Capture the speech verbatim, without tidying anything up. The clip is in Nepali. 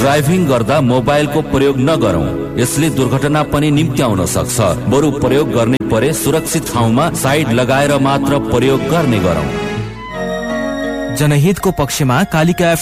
ड्राइभिङ गर्दा मोबाइलको प्रयोग नगरौं, यसले दुर्घटना पनि निम्त्याउन सक्छ। बरु प्रयोग गर्ने परे सुरक्षित ठाउँमा साइड लगाएर मात्र प्रयोग गर्ने गरौं। जनहितको पक्षमा कालिका